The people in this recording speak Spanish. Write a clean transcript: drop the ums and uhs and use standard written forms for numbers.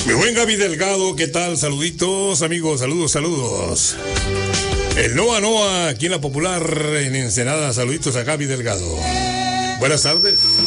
Mi buen Gaby Delgado, ¿qué tal? Saluditos, amigos, saludos. El Noa aquí en La Popular, en Ensenada. Saluditos a Gaby Delgado. Buenas tardes.